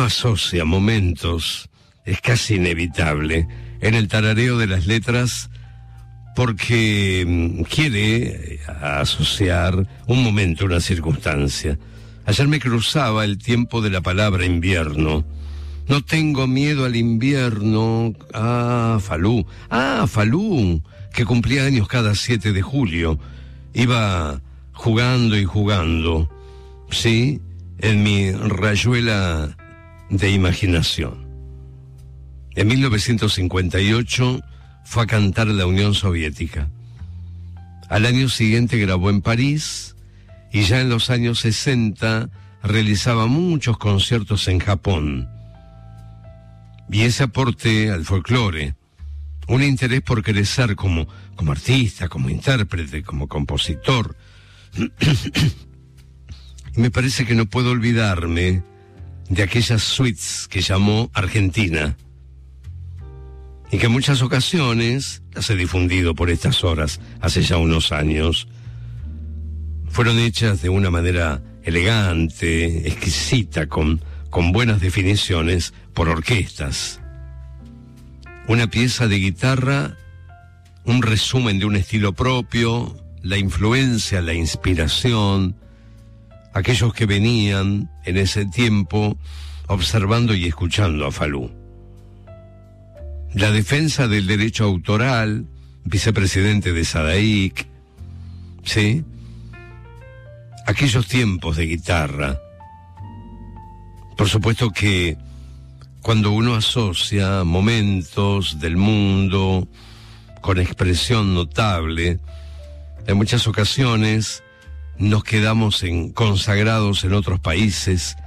uno asocia momentos, es casi inevitable, en el tarareo de las letras, porque quiere asociar un momento, una circunstancia. Ayer me cruzaba el tiempo de la palabra invierno. No tengo miedo al invierno. Falú, que cumplía años cada 7 de julio. Iba jugando y jugando, ¿sí?, en mi rayuela de imaginación. En 1958 fue a cantar en la Unión Soviética. Al año siguiente grabó en París y ya en los años 60 realizaba muchos conciertos en Japón. Y ese aporte al folclore, un interés por crecer como artista, como intérprete, como compositor. Y me parece que no puedo olvidarme de aquellas suites que llamó Argentina, y que en muchas ocasiones, las he difundido por estas horas, hace ya unos años, fueron hechas de una manera elegante, exquisita, con buenas definiciones, por orquestas. Una pieza de guitarra, un resumen de un estilo propio, la influencia, la inspiración, aquellos que venían en ese tiempo observando y escuchando a Falú. La defensa del derecho autoral, vicepresidente de SADAIC, ¿sí? Aquellos tiempos de guitarra. Por supuesto que cuando uno asocia momentos del mundo con expresión notable, en muchas ocasiones nos quedamos consagrados en otros países